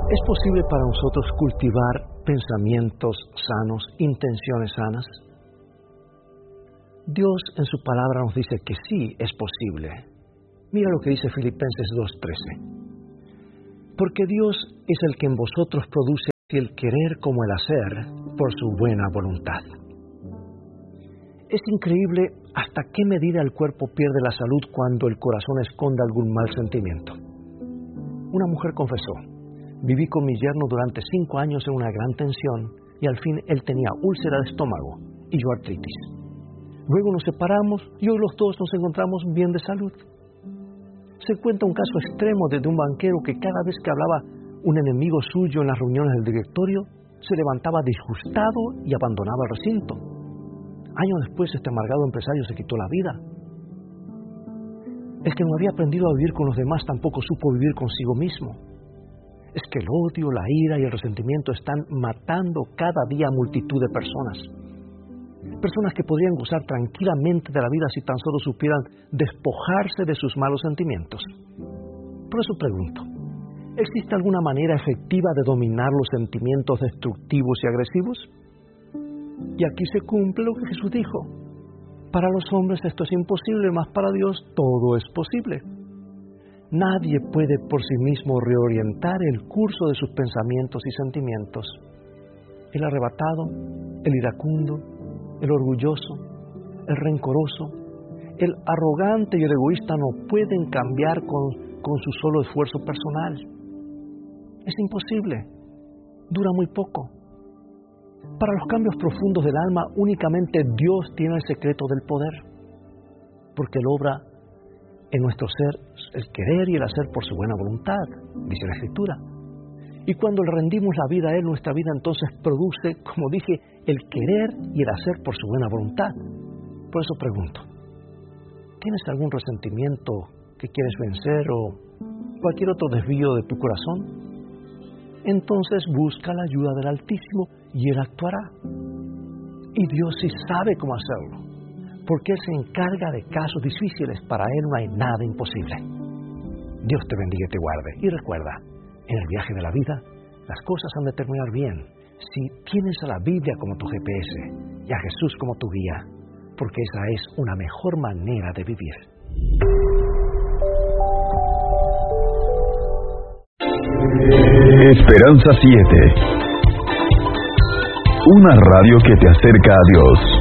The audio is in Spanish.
¿Es posible para nosotros cultivar pensamientos sanos, intenciones sanas? Dios en su palabra nos dice que sí es posible. Mira lo que dice Filipenses 2:13. Porque Dios es el que en vosotros produce el querer como el hacer por su buena voluntad. Es increíble hasta qué medida el cuerpo pierde la salud cuando el corazón esconde algún mal sentimiento. Una mujer confesó: viví con mi yerno durante 5 años en una gran tensión y al fin él tenía úlcera de estómago y yo artritis. Luego nos separamos y hoy los dos nos encontramos bien de salud. Se cuenta un caso extremo de un banquero que cada vez que hablaba un enemigo suyo en las reuniones del directorio, se levantaba disgustado y abandonaba el recinto. Años después, este amargado empresario se quitó la vida. El que no había aprendido a vivir con los demás tampoco supo vivir consigo mismo. Es que el odio, la ira y el resentimiento están matando cada día a multitud de personas. Personas que podrían gozar tranquilamente de la vida si tan solo supieran despojarse de sus malos sentimientos. Por eso pregunto, ¿existe alguna manera efectiva de dominar los sentimientos destructivos y agresivos? Y aquí se cumple lo que Jesús dijo: para los hombres esto es imposible, mas para Dios todo es posible. Nadie puede por sí mismo reorientar el curso de sus pensamientos y sentimientos. El arrebatado, el iracundo, el orgulloso, el rencoroso, el arrogante y el egoísta no pueden cambiar con su solo esfuerzo personal. Es imposible, dura muy poco. Para los cambios profundos del alma, únicamente Dios tiene el secreto del poder, porque Él obra en nuestro ser el querer y el hacer por su buena voluntad, dice la Escritura. Y cuando le rendimos la vida a Él, nuestra vida entonces produce, como dije, el querer y el hacer por su buena voluntad. Por eso pregunto, ¿tienes algún resentimiento que quieres vencer o cualquier otro desvío de tu corazón? Entonces busca la ayuda del Altísimo y Él actuará. Y Dios sí sabe cómo hacerlo, porque Él se encarga de casos difíciles. Para Él no hay nada imposible. Dios te bendiga y te guarde. Y recuerda, en el viaje de la vida, las cosas han de terminar bien si tienes a la Biblia como tu GPS y a Jesús como tu guía, porque esa es una mejor manera de vivir. Esperanza 7, una radio que te acerca a Dios.